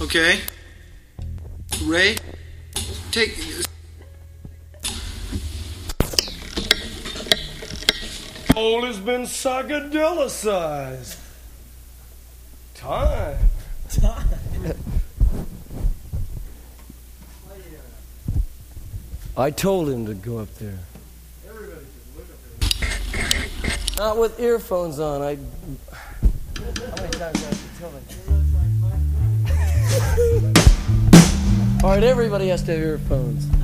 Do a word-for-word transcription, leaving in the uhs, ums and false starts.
Okay. Ray, take... All has been psychedelicized. Time. Time. I told him to go up there. Not with earphones on. I. How many times do I have to tell them? All right, everybody has to have earphones.